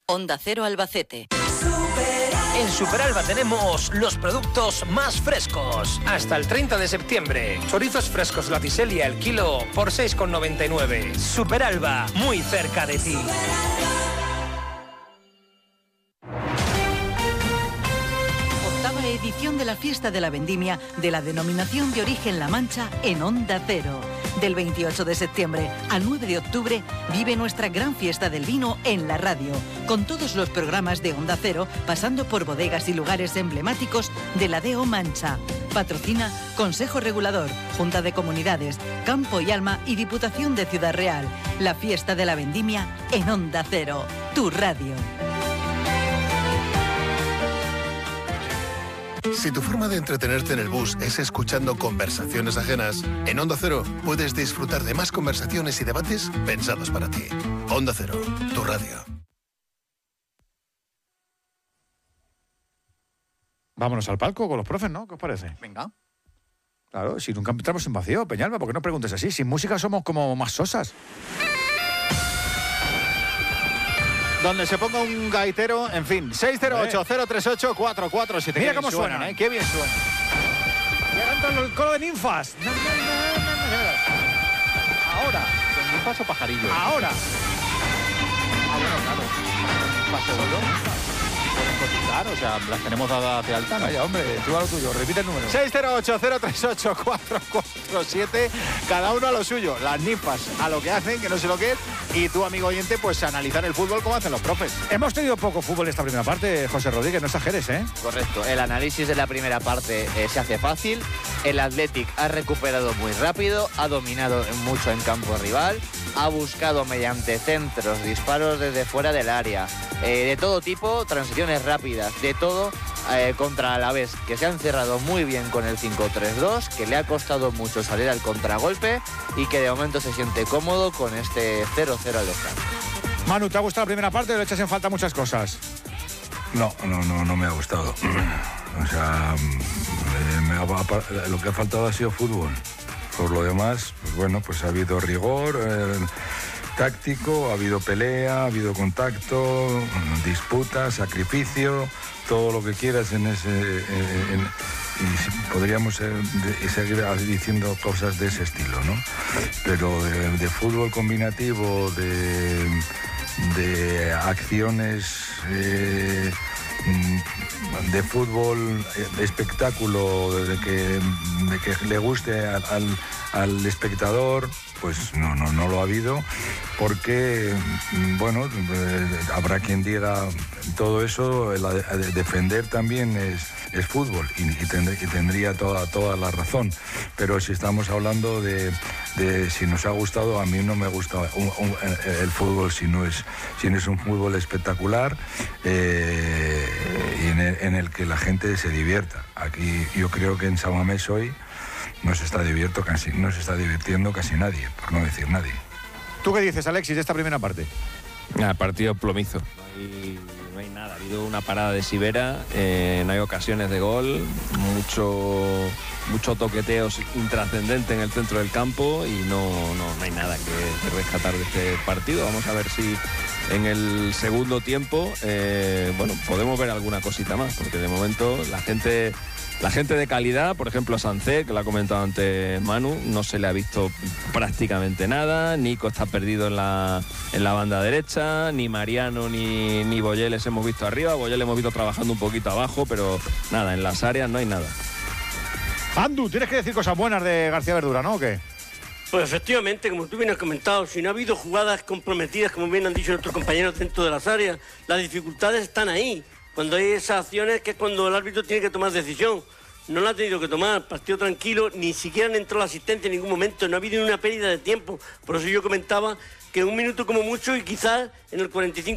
Onda Cero Albacete. En Superalba tenemos los productos más frescos. Hasta el 30 de septiembre. Chorizos frescos Latiselia el kilo por 6,99. Superalba, muy cerca de ti. Octava edición de la Fiesta de la Vendimia de la Denominación de Origen La Mancha en Onda Cero. Del 28 de septiembre al 9 de octubre vive nuestra gran fiesta del vino en la radio, con todos los programas de Onda Cero, pasando por bodegas y lugares emblemáticos de la DO Mancha. Patrocina Consejo Regulador, Junta de Comunidades, Campo y Alma y Diputación de Ciudad Real. La Fiesta de la Vendimia en Onda Cero, tu radio. Si tu forma de entretenerte en el bus es escuchando conversaciones ajenas, en Onda Cero puedes disfrutar de más conversaciones y debates pensados para ti. Onda Cero, tu radio. Vámonos al palco con los profes, ¿no? ¿Qué os parece? Venga. Claro, si nunca entramos en vacío, Peñalba, ¿por qué no preguntes así? Sin música somos como más sosas. Donde se ponga un gaitero, en fin, 608-038-447. Mira cómo suenan, ¿eh? Qué bien suenan. Y ahora entra el coro de ninfas. Ahora. ¿Son ninfas o pajarillos? Ahora. Bueno, claro. Paso de oro. Pueden cotizar, o sea, las tenemos dadas de alta, ¿no? Vaya, hombre, tú a lo tuyo, repite el número. 608-038-447, cada uno a lo suyo. Las ninfas a lo que hacen, que no sé lo que es, y tú, amigo oyente, pues analizar el fútbol como hacen los profes. Hemos tenido poco fútbol esta primera parte, José Rodríguez, no exageres, ¿eh? Correcto, el análisis de la primera parte se hace fácil. El Athletic ha recuperado muy rápido, ha dominado mucho en campo rival, ha buscado mediante centros, disparos desde fuera del área, de todo tipo, transiciones rápidas, de todo, contra Alavés, que se ha encerrado muy bien con el 5-3-2, que le ha costado mucho salir al contragolpe y que de momento se siente cómodo con este 0-0 al descanso. Manu, ¿te ha gustado la primera parte o le echas en falta muchas cosas? No me ha gustado. O sea, lo que ha faltado ha sido fútbol. Por lo demás, pues bueno, pues ha habido rigor táctico, ha habido pelea, ha habido contacto, disputa, sacrificio, todo lo que quieras en ese... y podríamos seguir diciendo cosas de ese estilo, ¿no? Pero de fútbol combinativo, de acciones... de fútbol, de espectáculo, de que le guste al espectador, pues no lo ha habido, porque, bueno, habrá quien diga todo eso, defender también es fútbol y tendría toda la razón, pero si estamos hablando de si nos ha gustado, a mí no me gusta el fútbol si no es un fútbol espectacular y en el que la gente se divierta. Aquí yo creo que en San Mamés hoy no se está divirtiendo casi nadie, por no decir nadie. ¿Tú qué dices, Alexis, de esta primera parte? Partido plomizo. No hay nada. Ha habido una parada de Sivera, no hay ocasiones de gol, mucho toqueteo intrascendente en el centro del campo y no hay nada que rescatar de este partido. Vamos a ver si en el segundo tiempo podemos ver alguna cosita más, porque de momento la gente de calidad, por ejemplo a Sancet, que lo ha comentado antes Manu, no se le ha visto prácticamente nada. Nico está perdido en la banda derecha, ni Mariano ni Boyeles hemos visto arriba. Boyeles hemos visto trabajando un poquito abajo, pero nada, en las áreas no hay nada. Andu, tienes que decir cosas buenas de García Verdura, ¿no? ¿O qué? Pues efectivamente, como tú bien has comentado, si no ha habido jugadas comprometidas, como bien han dicho nuestros compañeros dentro de las áreas, las dificultades están ahí. Cuando hay esas acciones, que es cuando el árbitro tiene que tomar decisión. No la ha tenido que tomar, partido tranquilo, ni siquiera entró la asistencia en ningún momento, no ha habido ni una pérdida de tiempo. Por eso yo comentaba que un minuto como mucho y quizás en el 45